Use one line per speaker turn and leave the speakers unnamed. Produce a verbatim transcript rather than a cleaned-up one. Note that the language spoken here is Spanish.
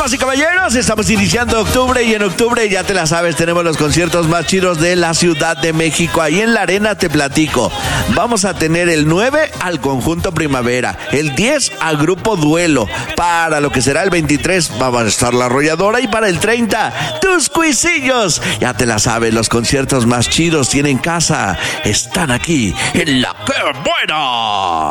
Damas y caballeros, estamos iniciando octubre y en octubre, ya te la sabes, tenemos los conciertos más chidos de la Ciudad de México. Ahí en la Arena te platico. Vamos a tener el nueve al Conjunto Primavera, el diez a Grupo Duelo. Para lo que será el veintitrés vamos a estar La Arrolladora y para el treinta, Tus Cuisillos. Ya te la sabes, los conciertos más chidos tienen casa. Están aquí en La Que Buena.